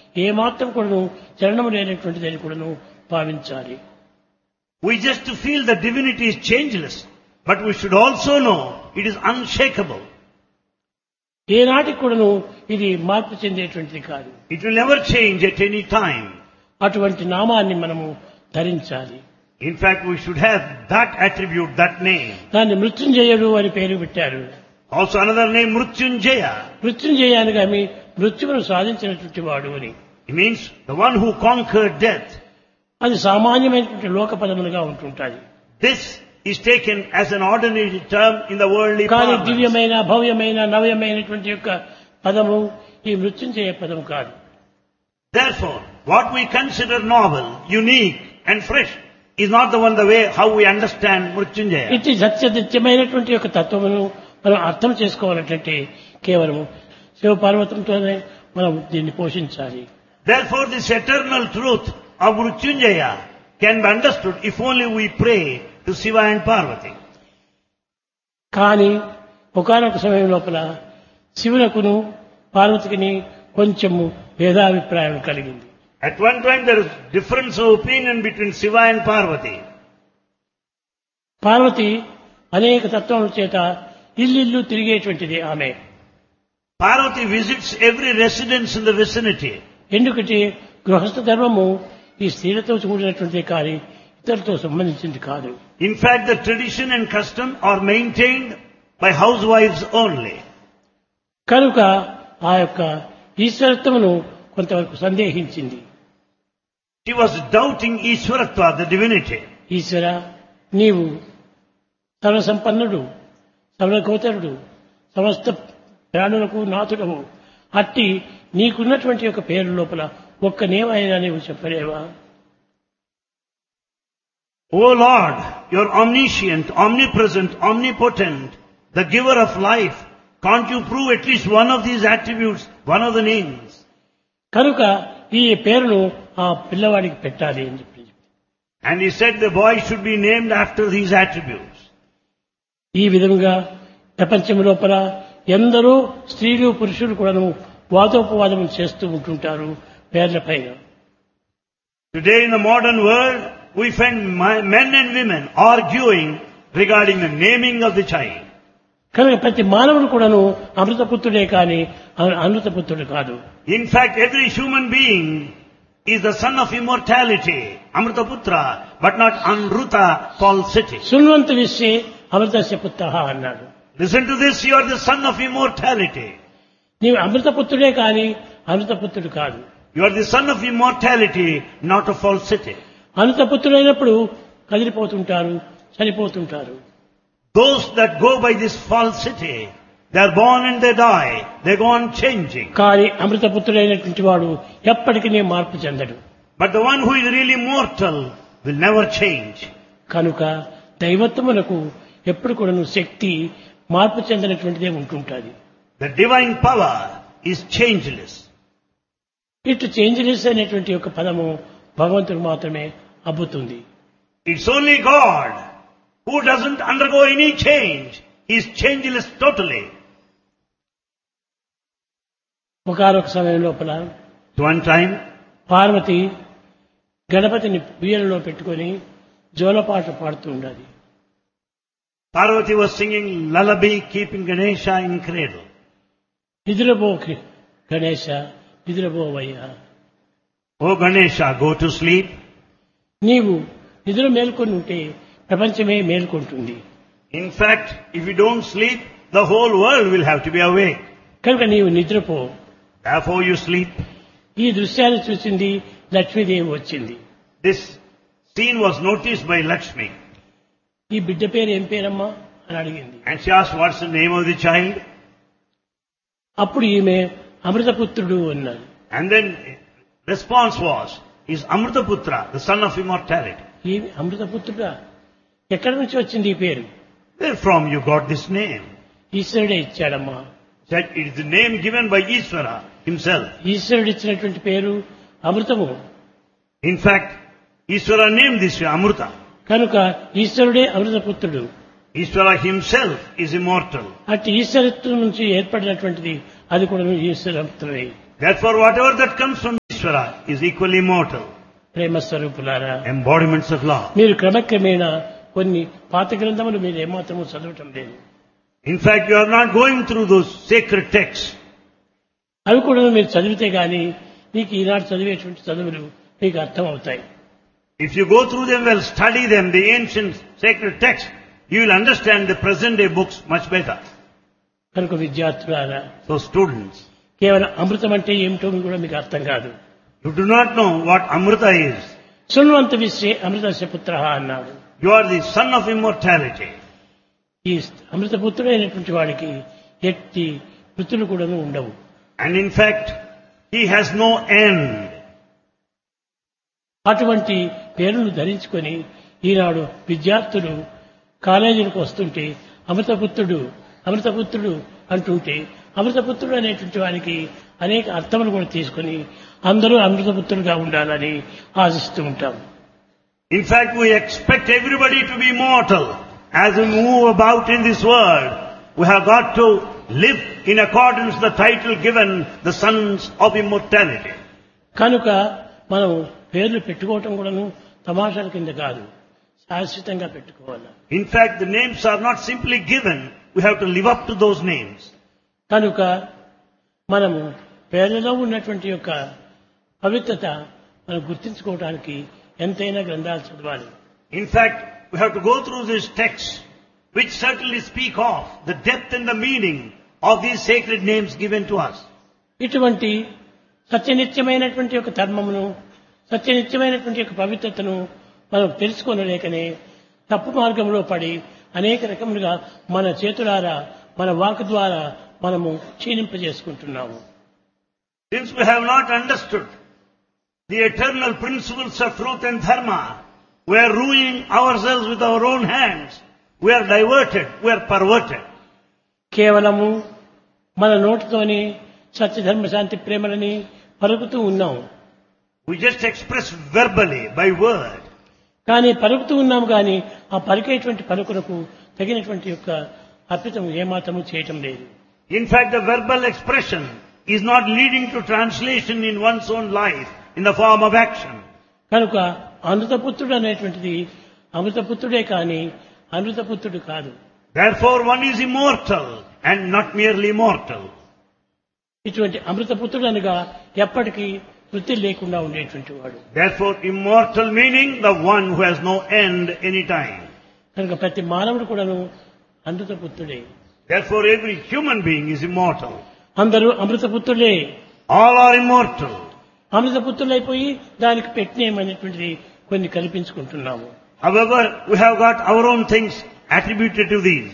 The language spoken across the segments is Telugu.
ఏమాత్రం కూడాను చలనము లేనటువంటిదని కూడాను భావించాలి. We just feel the divinity is changeless, but we should also know it is unshakable. ఏనాటికి కూడాను ఇది మార్పు చెందేటువంటిది కాదు. It will never change at any time. అటువంటి నామాన్ని మనము ధరించాలి. In fact, we should have that attribute, that name. దాన్ని మృత్యుంజయుడు అని పేరు పెట్టారు. Also another name, Mrityunjaya. మృత్యుంజయ అనగా మృత్యువును సాధించినటువంటి వాడు అని. It means the one who conquered death. అది సామాన్యమైనటువంటి లోక పదములుగా ఉంటుంటాయి. This is taken as an ordinary term in the worldly కానీ parlance. దివ్యమైన భవ్యమైన నవ్యమైనటువంటి యొక్క పదము ఈ మృత్యుంజయ పదము కాదు. Therefore, what we consider novel, unique and fresh is not the way how we understand Mrityunjaya. ఇది సత్యమైనటువంటి యొక్క తత్వమును మనం అర్థం చేసుకోవాలంటే కేవలం శివ పార్వతంతోనే మనం దీన్ని పోషించాలి. Therefore, this eternal truth of Mrityunjaya can be understood if only we pray to Shiva and Parvati. కానీ ఒకానొక సమయం లోపల శివునకును పార్వతికిని కొంచెము భేదాభిప్రాయం కలిగింది. At one time there is difference of opinion between Shiva and Parvati. Parvati అనేక తత్వముల చేత ఇల్లు తిరిగేటువంటిది ఆమె. Parvati visits every residence in the vicinity. ఎందుకంటే గృహస్థ ధర్మము ఈ స్త్రీలతో కూడినటువంటిది కానీ ఇతరులతో సంబంధించింది కాదు. In fact, the tradition and custom are maintained by housewives only. కనుక ఆ యొక్క ఈశ్వరత్వమును కొంతవరకు సందేహించింది. She was doubting Ishwaratva, the divinity. ఈశ్వర, నీవు సర్వసంపన్నుడు, సర్వగోచరుడు, సమస్త ప్రాణులకు నాథుడవు. అట్టి నీకున్నటువంటి యొక్క పేరు లోపల ఒక్క నేమైనా నీవు చెప్పలేవా? O Lord, you are omniscient, omnipresent, omnipotent, the giver of life. Can't you prove at least one of these attributes, one of the names? కనుక ఈ పేరును ఆ పిల్లవాడికి పెట్టాలి అని చెప్పి. And he said the boy should be named after these attributes. ఈ విధంగా ప్రపంచం లోపల ఎందరో స్త్రీలు పురుషులు కూడాను వాదోపవాదం చేస్తూ ఉంటుంటారు పేర్ల పైన. Today in the modern world, we find men and women arguing regarding the naming of the child. కనుక ప్రతి మానవుడు కూడాను అమృతపుత్రుడే కానీ అమృతపుత్రుడు కాదు. In fact, every human being is the son of immortality, Amrutaputra, but not Anruta, falsity. శృణ్వంత విశ్వే అమృతస్య పుత్రః అన్నాడు. Listen to this, you are the son of immortality. నీవు అమృతపుత్రుడే కానీ అమృతపుత్రుడు కాదు. You are the son of immortality, not of falsity. అమృతపుత్రుడైనప్పుడు కదిలిపోతుంటారు, చనిపోతుంటారు. Those that go by this falsity, they are born and they die, they go on changing. కానీ అమృతపుత్రుడైనటువంటి వాడు ఎప్పటికీ మార్పు చెందడు. But the one who is really mortal will never change. కనుక దైవత్వమునకు ఎప్పుడు కూడాను శక్తి మార్పు చెందినటువంటిదే ఉంటుంటుంది. The divine power is changeless. ఇటు చేంజ్లెస్ అనేటువంటి ఒక పదము భగవంతుడు మాత్రమే అబ్బుతుంది. It's only God who doesn't undergo any change. He is changeless totally. ఒకనొక సమయం లోపల One time, పార్వతి గణపతిని ఉయ్యాలలో పెట్టుకొని జోలపాట పాడుతూ ఉండాలి. Parvati was singing lullaby, keeping Ganesha in cradle. నిద్రపో Ganesha, నిద్రపోవయ్యా. Oh Ganesha, go to sleep. నీవు నిద్ర మేల్కొని ఉంటే ప్రపంచమే మేల్కొంటుంది. In fact, if you don't sleep, the whole world will have to be awake. కనుక నీవు నిద్రపో. Therefore you sleep. ఈ దృశ్యాన్ని చూసింది లక్ష్మీదేవి వచ్చింది. This scene was noticed by Lakshmi. ఈ బిడ్డ పేరు ఏం పేరమ్మా అని అడిగింది. And she asked, what's the name of the child? అప్పుడు ఈమె అమృతపుత్రుడు అన్నాడు. And then response was, is Amrutaputra, the son of immortality. ఈ అమృతపుత్రుడా, ఎక్కడి నుంచి వచ్చింది ఈ పేరు? Where from you got this name? ఈశ్వరుడే ఇచ్చాడమ్మా. Said it is the name given by Ishvara himself. ఈశ్వరుడు ఇచ్చినటువంటి పేరు అమృతము. In fact, Ishvara named this Amruta. కనుక ఈశ్వరుడే అమృతపుత్రుడు. Ishvara himself is immortal. అట్టి ఈశ్వరత్వం నుంచి ఏర్పడినటువంటిది అది కూడా ఈశ్వరత్వమే. Therefore, whatever that comes from Ishvara is equally immortal. ప్రేమ స్వరూపులారా, Embodiments of love. మీరు క్రమక్రమేణా కొన్ని పాత గ్రంథములు మీరు ఏమాత్రము చదవటం లేదు. In fact, you are not going through those sacred texts. అవి కూడా మీరు చదివితే గాని మీకు ఈనాడు చదివేటువంటి చదువులు మీకు అర్థం అవుతాయి. If you go through them well, study them, the ancient sacred texts, you will understand the present day books much better. కనుక విద్యార్థులారా, So students, కేవలం అమృతం అంటే ఏమిటో కూడా మీకు అర్థం కాదు. you do not know what Amrita is. శృణ్వంత విశ్వే అమృతస్య పుత్రః అన్నాడు. You are the son of immortality. ఈ అమృతపుత్రుడైనటువంటి వాడికి ఎట్టి వృత్తులు కూడాను ఉండవు. And in fact, he has no end. అటువంటి పేరును ధరించుకొని ఈనాడు విద్యార్థులు కాలేజీలకు వస్తుంటే అమృతపుత్రుడు అమృతపుత్రుడు అంటుంటే అమృతపుత్రుడు అనేటువంటి వారికి అనేక అర్థములు కూడా తీసుకొని అందరూ అమృతపుత్రుడుగా ఉండాలని ఆశిస్తూ ఉంటాం. In fact, we expect everybody to be immortal. As we move about in this world, we have got to live in accordance with the title given, the sons of immortality. కనుక మనం పేర్లు పెట్టుకోవటం కూడాను తమాషాల కింద కాదు, శాశ్వతంగా పెట్టుకోవాలి. In fact, the names are not simply given, we have to live up to those names. కనుక మనము పేర్లలో ఉన్నటువంటి యొక్క పవిత్రత మనం గుర్తించుకోవడానికి ఎంతైనా గ్రంథాలు చదవాలి. In fact, we have to go through these texts, which certainly speak of the depth and the meaning of these sacred names given to us. ఇటువంటి సత్యనిత్యమైనటువంటి యొక్క ధర్మమును, సత్యనిత్యమైనటువంటి యొక్క పవిత్రతను మనం తెలుసుకోలేకనే తప్పు మార్గంలో పడి అనేక రకములుగా మన చేతులారా మన వాక్ ద్వారా మనము క్షీణింపజేసుకుంటున్నాము. Since we have not understood the eternal principles of truth and dharma, we are ruining ourselves with our own hands. We are diverted, we are perverted. కేవలము మన నోటితోని సత్యధర్మ శాంతి ప్రేమలని పలుకుతూ ఉన్నాం. We just express verbally, by word. కానీ పలుకుతూ ఉన్నాము కానీ ఆ పలికేటువంటి పలుకులకు తగినటువంటి యొక్క అర్పితం ఏమాత్రము చేయటం లేదు. In fact, the verbal expression is not leading to translation in one's own life in the form of action. కనుక అమృతపుత్రుడు అనేటువంటిది అమృతపుత్రుడే కానీ అమృతపుత్రుడు కాదు. Therefore, one is immortal and not merely mortal. ఇటువంటి అమృతపుత్రుడు అనగా ఎప్పటికీ వృత్తి లేకుండా ఉండేటువంటి వాడు. Therefore, immortal meaning the one who has no end any time. కనుక ప్రతి మానవుడు కూడాను అమృతపుత్రుడే. Therefore, every human being is immortal. అందరూ అమృతపుత్రులే. All are immortal. అమృతపుత్రులైపోయి దానికి పెట్టినేమనేటువంటిది కొన్ని కల్పించుకుంటున్నాము. However, we have got our own things attributed to these.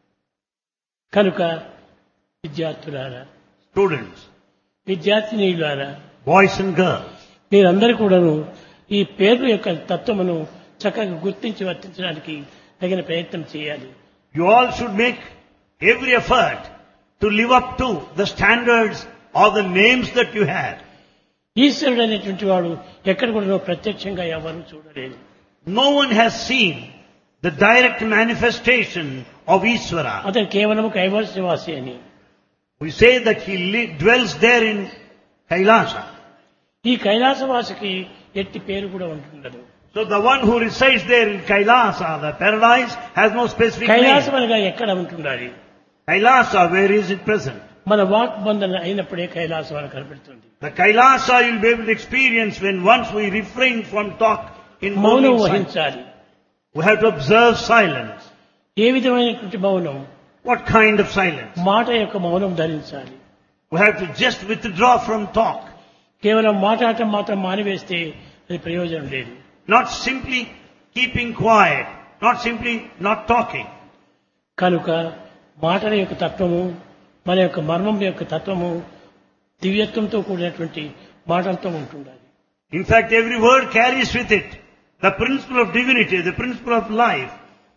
కనుక విద్యార్థులారా, Students, విద్యార్థినీయులారా, boys and girls, మీరందరూ కూడాను ఈ పేరు యొక్క తత్వమును చక్కగా గుర్తించి వర్తించడానికి తగిన ప్రయత్నం చేయాలి. you all should make every effort to live up to the standards of the names that you have. ఈశ్వరుడు అనేటువంటి వాడు ఎక్కడ కూడా ప్రత్యక్షంగా ఎవరు చూడలేదు. No one has seen the direct manifestation of Ishvara. అతను కేవలం కైవల్యవాసి అని. We say that he dwells there in Kailasa. ఈ కైలాసవాసికి ఎట్టి పేరు కూడా ఉంటుండదు. So the one who resides there in Kailasa, the paradise, has no specific Kailasam name. అనగా ఎక్కడ ఉంటుండాలి? Kailasa, where is it present? మన వాక్ బంధన అయినప్పుడే కైలాసం అని కనపడుతుంది. The Kailasa you'll be able to experience when once we refrain from talk in మౌనం mouning silence. వహించాలి. We have to observe silence. ఏ విధమైనటువంటి మౌనం? What kind of silence? మాట యొక్క మౌనం ధరించాలి. We have to just withdraw from talk. కేవలం మాట్లాడటం మాత్రం మానివేస్తే అది ప్రయోజనం లేదు. Not simply keeping quiet, not simply not talking. కనుక మాటల యొక్క తత్వము, మన యొక్క మర్మం యొక్క తత్వము దివ్యత్వంతో కూడినటువంటి మాటలతో ఉంటుండాలి. In fact, every word carries with it the principle of divinity, the principle of life,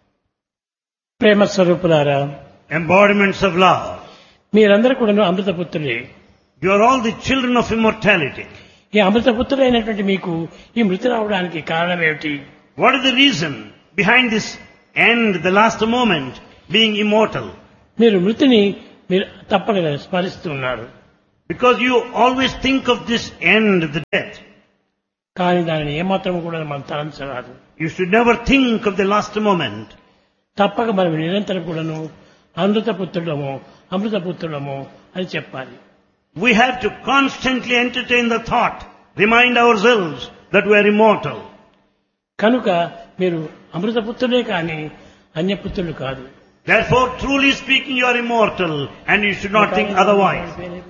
ప్రేమ స్వరూపులారా, embodiments of love. మీరందరూ కూడా అమృతపుత్రులే. You are all the children of immortality. ఈ అమృతపుత్రులైనటువంటి మీకు ఈ మృతి రావడానికి కారణం ఏమిటి? What is the reason behind this end, the last moment, being immortal? మీరు మృతిని మీరు తప్పక స్మరిస్తున్నారు. Because you always think of this end, the death. కానీ దానిని ఏమాత్రం కూడా మనం తలంచరాదు. You should never think of the last moment. తప్పక మనం నిరంతరం కూడాను అమృతపుత్రులము అని చెప్పాలి. We have to constantly entertain the thought, remind ourselves that we are immortal. కనుక మీరు అమృతపుత్రులే కానీ అన్యపుత్రులు కాదు. Therefore, truly speaking, you are immortal and you should not think otherwise.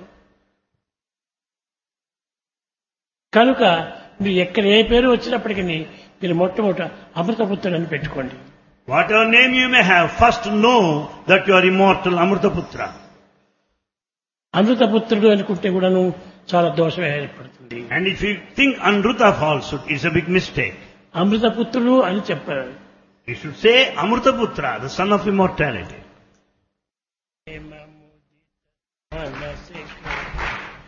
కనుక మీరు ఎక్కడ ఏ పేరు వచ్చినప్పటికీ మీరు మొట్టమొదట అమృతపుత్రుడు అని పెట్టుకోండి. Whatever name you may have, first know that you are immortal, Amrutaputra. అమృతపుత్రుడు అనుకుంటే కూడాను చాలా దోషం ఏర్పడుతుంది. And if you think Anruta falsehood, it's a big mistake. అమృతపుత్రుడు అని చెప్పారు. You should say Amrutaputra, the son of immortality.